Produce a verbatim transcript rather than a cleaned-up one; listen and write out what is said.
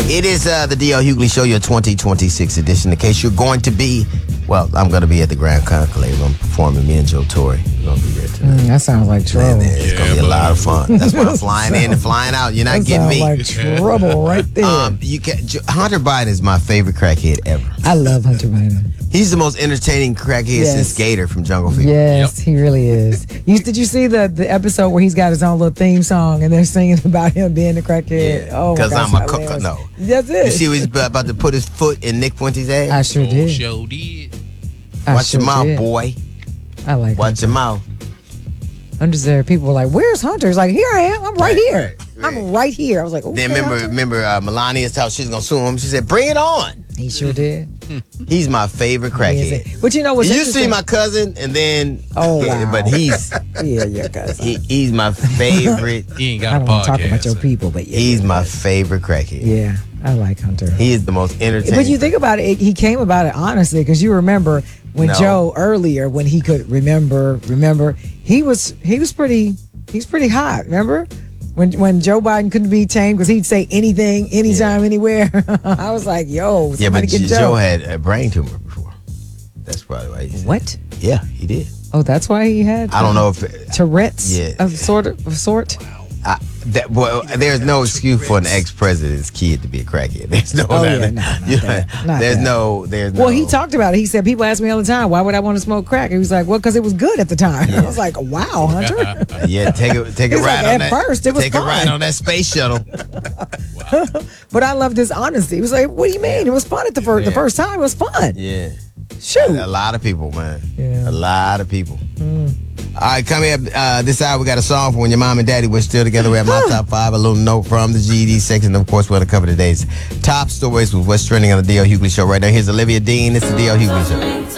It is uh, the D L Hughley Show, your twenty twenty-six edition. In case you're going to be, well, I'm going to be at the Grand Conclave. I'm performing. Me and Joe Torre. We're going to be there tonight. Mm, that sounds like trouble. Man, it's yeah, going to be a lot of fun. That's why I'm flying in and flying out. You're not that getting me. Like trouble right there. Um, you can, Hunter Biden is my favorite crackhead ever. I love Hunter Biden. He's the most entertaining crackhead Yes. since Gator from Jungle Fever. Yes, Yep. he really is. You, did you see the, the episode where he's got his own little theme song and they're singing about him being the crackhead? Yeah, Oh, because I'm a cook. hilarious. No. That's it. You see, he's about to put his foot in Nick Fuente's ass. I sure Oh, did. show did. I Watch sure your mouth, did. boy. I like Watch your mouth. I'm just there. People were like, "Where's Hunter?" He's like, "Here I am. I'm right, Right, here. right, right. I'm right here." I was like, okay, Then remember, Hunter. remember uh, Melania's how she's gonna sue him. She said, "Bring it on." He sure did. He's my favorite He crackhead. is. But you know what's You used to be interesting? my cousin, and then Oh, wow. but he's yeah, your cousin. he, he's my favorite. He ain't I got a don't want to talk podcast. about your people, but yeah, He's my favorite crackhead. yeah, I like Hunter. He is the most entertaining. But you think about it, he came about it honestly, because you remember when No. Joe earlier, when he could remember, remember he was he was pretty he's pretty hot. Remember when when Joe Biden couldn't be tamed because he'd say anything, anytime, anywhere. I was like, yo, yeah, but somebody get Joe Joe. had a brain tumor before. That's probably why he said. What? Yeah, he did. Oh, that's why he had. I don't know if Tourette's Yeah. of sort of, of sort. I, that, well, there's no excuse for an ex-president's kid to be a crackhead. There's no. Oh, that, yeah, no, not you know, that. Not there's that. no. There's no. Well, he talked about it. He said people ask me all the time, why would I want to smoke crack? He was like, well, because it was good at the time. I was like, wow, Hunter. Uh, yeah, take a take a He's ride like, on at that. first, it was take a ride fun. on that space shuttle. But I loved his honesty. He was like, what do you mean? It was fun at the first the Yeah. first time. It was fun. Yeah, Shoot. a lot of people, man. Yeah. A lot of people. All right, coming up uh, this hour, we got a song for when your mom and daddy were still together. We have my top five, a little note from the G E D section. Of course, we're going to cover today's top stories with what's trending on the D L Hughley Show right now. Here's Olivia Dean. It's the D L Hughley Show.